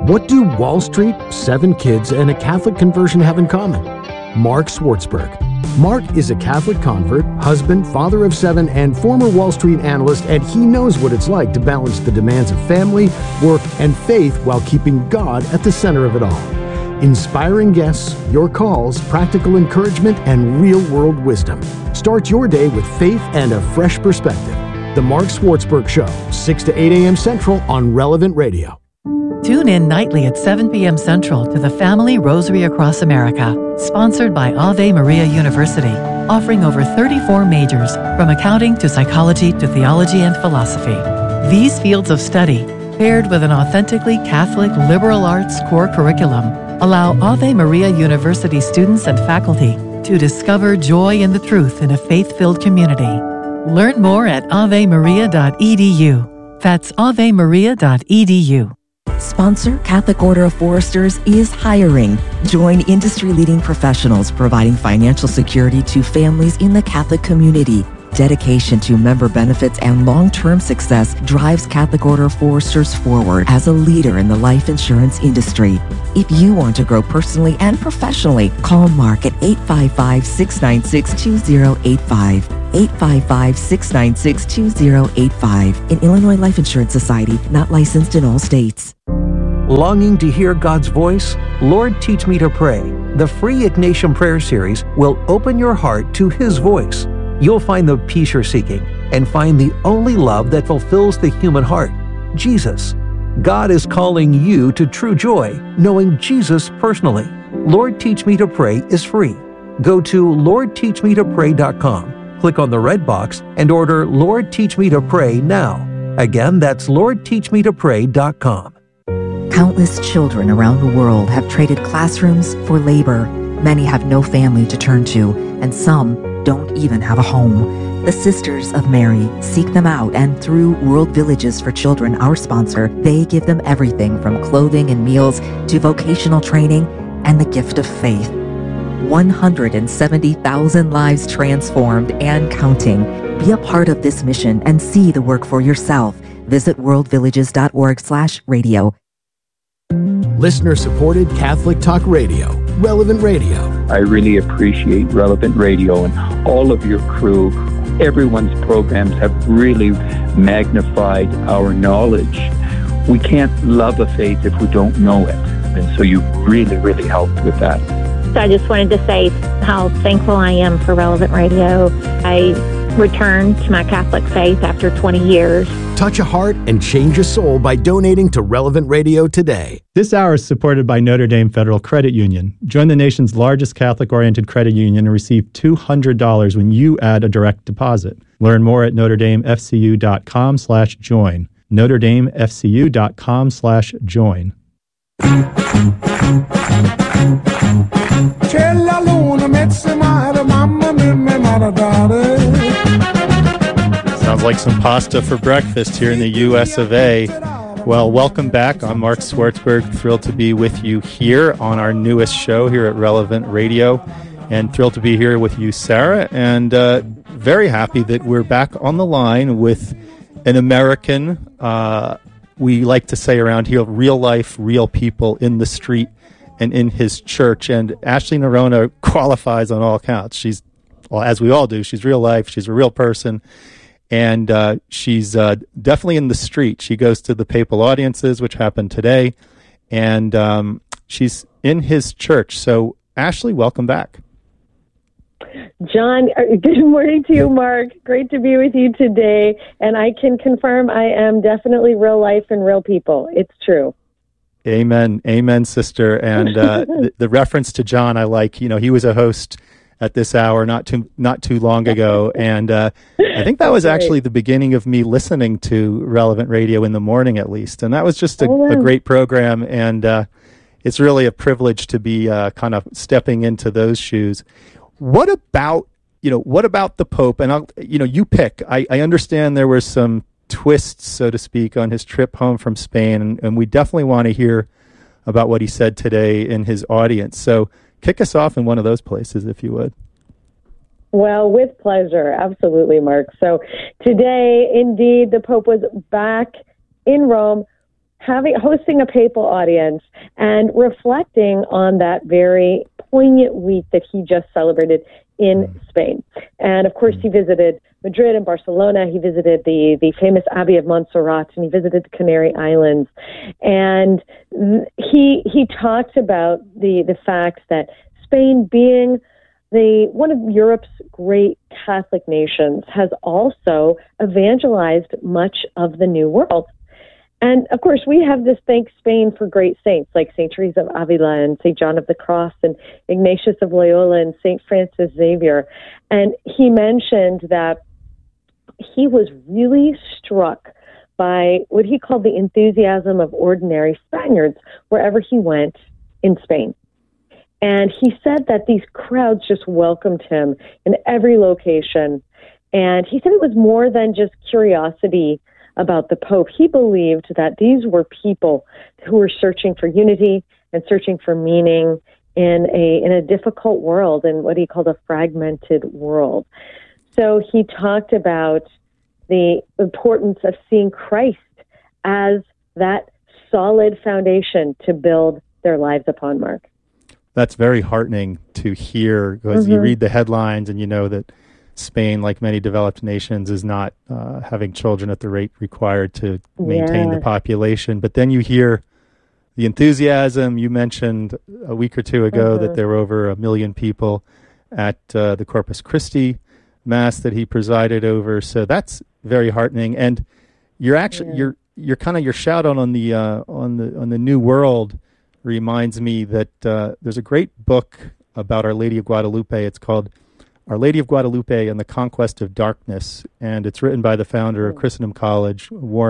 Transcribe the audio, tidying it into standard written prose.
What do Wall Street, 7 kids, and a Catholic conversion have in common? Mark Swartzberg. Mark is a Catholic convert, husband, father of 7, and former Wall Street analyst, and he knows what it's like to balance the demands of family, work, and faith while keeping God at the center of it all. Inspiring guests, your calls, practical encouragement, and real-world wisdom. Start your day with faith and a fresh perspective. The Mark Swartzberg Show, 6 to 8 a.m. Central on Relevant Radio. Tune in nightly at 7 p.m. Central to the Family Rosary Across America, sponsored by Ave Maria University, offering over 34 majors, from accounting to psychology to theology and philosophy. These fields of study, paired with an authentically Catholic liberal arts core curriculum, allow Ave Maria University students and faculty to discover joy in the truth in a faith-filled community. Learn more at avemaria.edu. That's avemaria.edu. Sponsor Catholic Order of Foresters is hiring. Join industry-leading professionals providing financial security to families in the Catholic community. Dedication to member benefits and long-term success drives Catholic Order of Foresters forward as a leader in the life insurance industry. If you want to grow personally and professionally, call Mark at 855-696-2085. 855-696-2085. An Illinois Life Insurance Society, not licensed in all states. Longing to hear God's voice? Lord, Teach Me to Pray. The free Ignatian Prayer Series will open your heart to His voice. You'll find the peace you're seeking and find the only love that fulfills the human heart, Jesus. God is calling you to true joy, knowing Jesus personally. Lord, Teach Me to Pray is free. Go to LordTeachMeToPray.com. Click on the red box and order Lord Teach Me to Pray now. Again, that's LordTeachMeToPray.com. Countless children around the world have traded classrooms for labor. Many have no family to turn to, and some don't even have a home. The Sisters of Mary seek them out, and through World Villages for Children, our sponsor, they give them everything from clothing and meals to vocational training and the gift of faith. 170,000 lives transformed and counting. Be a part of this mission and see the work for yourself. Visit worldvillages.org/radio. Listener-supported Catholic Talk Radio, Relevant Radio. I really appreciate Relevant Radio and all of your crew. Everyone's programs have really magnified our knowledge. We can't love a faith if we don't know it. And so you really, really helped with that. So I just wanted to say how thankful I am for Relevant Radio. I returned to my Catholic faith after 20 years. Touch a heart and change a soul by donating to Relevant Radio today. This hour is supported by Notre Dame Federal Credit Union. Join the nation's largest Catholic-oriented credit union and receive $200 when you add a direct deposit. Learn more at NotreDameFCU.com/join. NotreDameFCU.com/join. Sounds like some pasta for breakfast here in the U.S. of A. Well, welcome back. I'm Mark Swartzberg, thrilled to be with you here on our newest show here at Relevant Radio, and thrilled to be here with you, Sarah, and very happy that we're back on the line with an American, we like to say around here, real life, real people in the street and in his church. And Ashley Noronha qualifies on all counts. She's, well, as we all do, she's real life. She's a real person. And she's definitely in the street. She goes to the papal audiences, which happened today. And she's in his church. So, Ashley, welcome back. John, good morning to you, Mark. Great to be with you today. And I can confirm I am definitely real life and real people. It's true. Amen. Amen, sister. And the reference to John, I like, you know, he was a host at this hour not too long ago. And I think that was actually the beginning of me listening to Relevant Radio in the morning, at least. And that was just a great program. And it's really a privilege to be kind of stepping into those shoes. What about the Pope? And you pick. I understand there were some twists, so to speak, on his trip home from Spain, and we definitely want to hear about what he said today in his audience. So kick us off in one of those places, if you would. Well, with pleasure. Absolutely, Mark. So today, indeed, the Pope was back in Rome hosting a papal audience and reflecting on that very poignant week that he just celebrated in Spain. And of course, he visited Madrid and Barcelona. He visited the famous Abbey of Montserrat, and he visited the Canary Islands. And he talked about the fact that Spain, being one of Europe's great Catholic nations, has also evangelized much of the New World. And, of course, we have this thank Spain for great saints like St. Teresa of Avila and St. John of the Cross and Ignatius of Loyola and St. Francis Xavier. And he mentioned that he was really struck by what he called the enthusiasm of ordinary Spaniards wherever he went in Spain. And he said that these crowds just welcomed him in every location. And he said it was more than just curiosity about the Pope. He believed that these were people who were searching for unity and searching for meaning in a difficult world, in what he called a fragmented world. So he talked about the importance of seeing Christ as that solid foundation to build their lives upon, Mark. That's very heartening to hear, because you read the headlines and you know that Spain, like many developed nations, is not having children at the rate required to maintain the population. But then you hear the enthusiasm. You mentioned a week or two ago that there were over 1 million people at the Corpus Christi Mass that he presided over. So that's very heartening. And you're actually your kind of your shout out on the New World reminds me that there's a great book about Our Lady of Guadalupe. It's called Our Lady of Guadalupe and the Conquest of Darkness, and it's written by the founder of Christendom College, Warren